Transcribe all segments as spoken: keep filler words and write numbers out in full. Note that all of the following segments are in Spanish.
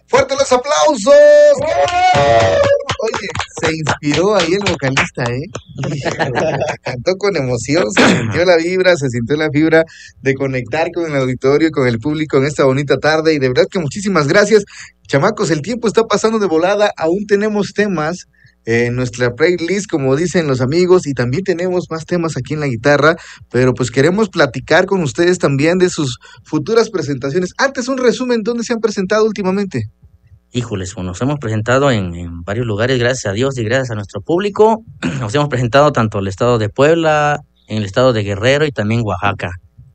¡Fuerte los aplausos! Oye, se inspiró ahí el vocalista, ¿eh? Cantó con emoción, se sintió la vibra, se sintió la fibra de conectar con el auditorio, con el público en esta bonita tarde. Y de verdad que muchísimas gracias. Chamacos, el tiempo está pasando de volada, aún tenemos temas en nuestra playlist, como dicen los amigos, y también tenemos más temas aquí en la guitarra, pero pues queremos platicar con ustedes también de sus futuras presentaciones. Antes, un resumen, ¿dónde se han presentado últimamente? Híjoles, bueno, nos hemos presentado en, en varios lugares, gracias a Dios y gracias a nuestro público. Nos hemos presentado tanto en el estado de Puebla, en el estado de Guerrero y también Oaxaca.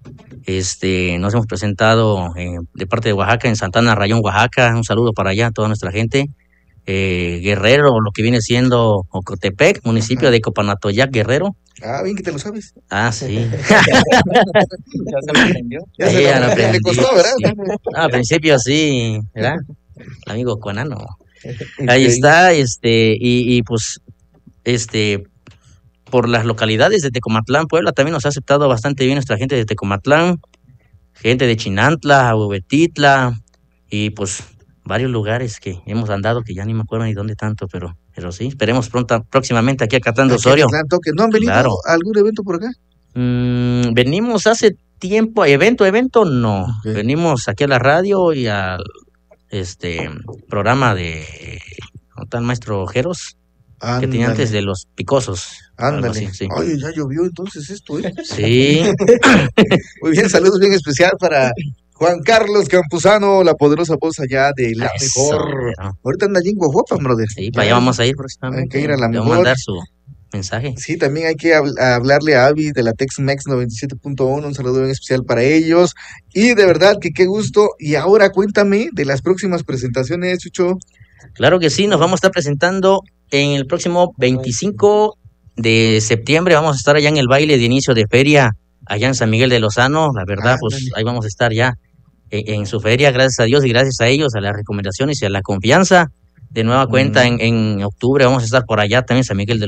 Este, nos hemos presentado eh, de parte de Oaxaca, en Santana, Rayón, Oaxaca. Un saludo para allá a toda nuestra gente. Eh, Guerrero, lo que viene siendo Ocotepec, municipio de Copanatoyac, Guerrero. Ah, bien que te lo sabes. Ah, sí. Ya se lo aprendió. Ya Sí, se ya lo lo aprendí, le aprendí, costó, ¿verdad? sí. Ah, al principio sí, ¿verdad? Amigo Conano. Ahí está, este, y, y pues, este, por las localidades de Tecomatlán, Puebla, también nos ha aceptado bastante bien nuestra gente de Tecomatlán, gente de Chinantla, Huehuetitla, y pues varios lugares que hemos andado, que ya ni me acuerdo ni dónde tanto, pero, pero sí, esperemos pronto, próximamente aquí a Catando Aquí Osorio. en Atlán, toque. ¿No han venido Claro. a algún evento por acá? Mm, venimos hace tiempo, evento, evento, no. Ok. Venimos aquí a la radio y al este programa de ¿no tal maestro Jeros? Que tenía antes de los picosos. algo Ándale. así, sí. Oye, ya llovió entonces esto, ¿eh? Sí, Muy bien, saludos bien especial para Juan Carlos Campuzano, la poderosa voz allá de La Eso, Mejor. ¿no? Ahorita anda allí en Guajuapan, brother. Sí, para allá vamos a ir próximamente. Hay que ir a La Le voy Mejor. a mandar su mensaje. Sí, también hay que habl- hablarle a Avi de la Tex-Mex noventa y siete punto uno, un saludo bien especial para ellos. Y de verdad que qué gusto. Y ahora cuéntame de las próximas presentaciones, Chucho. Claro que sí, nos vamos a estar presentando en el próximo veinticinco de septiembre. Vamos a estar allá en el baile de inicio de feria, allá en San Miguel de Lozano. La verdad, pues Ándale. ahí vamos a estar ya en, en su feria, gracias a Dios y gracias a ellos, a las recomendaciones y a la confianza. De nueva cuenta, Mm. en, en octubre vamos a estar por allá también en San Miguel de